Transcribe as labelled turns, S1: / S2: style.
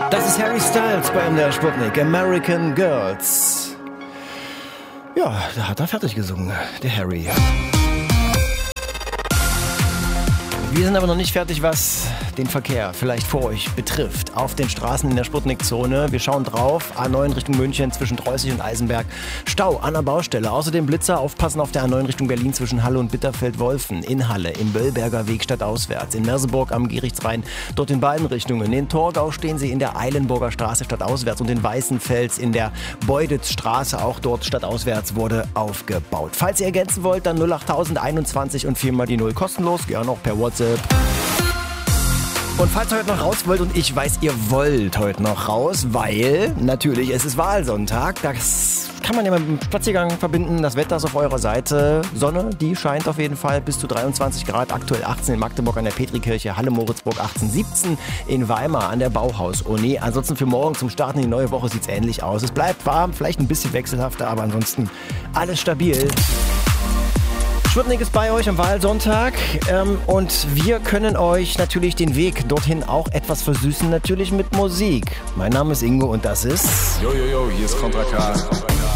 S1: Das ist Harry Styles bei MDR Sputnik, American Girls. Ja, da hat er fertig gesungen, der Harry. Wir sind aber noch nicht fertig, was den Verkehr vielleicht vor euch betrifft. Auf den Straßen in der Sputnik-Zone. Wir schauen drauf. A9 Richtung München zwischen Treusig und Eisenberg. Stau an der Baustelle. Außerdem Blitzer. Aufpassen auf der A9 Richtung Berlin zwischen Halle und Bitterfeld-Wolfen. In Halle, im Böllberger Weg stadtauswärts. In Merseburg am Gerichtsrhein. Dort in beiden Richtungen. In Torgau stehen Sie in der Eilenburger Straße stadtauswärts. Und in Weißenfels in der Beuditzstraße. Auch dort stadtauswärts wurde aufgebaut. Falls ihr ergänzen wollt, dann 08021 und 4 mal die 0 kostenlos. Gerne auch per WhatsApp. Und falls ihr heute noch raus wollt, und ich weiß, ihr wollt heute noch raus, weil natürlich es ist Wahlsonntag, das kann man ja mit dem Spaziergang verbinden, das Wetter ist auf eurer Seite, Sonne, die scheint auf jeden Fall bis zu 23 Grad, aktuell 18 in Magdeburg an der Petrikirche, Halle Moritzburg 18, 17 in Weimar an der Bauhaus-Uni. Ansonsten für morgen zum Starten in die neue Woche sieht es ähnlich aus. Es bleibt warm, vielleicht ein bisschen wechselhafter, aber ansonsten alles stabil. Sputnik ist bei euch am Wahlsonntag und wir können euch natürlich den Weg dorthin auch etwas versüßen, natürlich mit Musik. Mein Name ist Ingo und das ist...
S2: Yo, hier ist Contra K.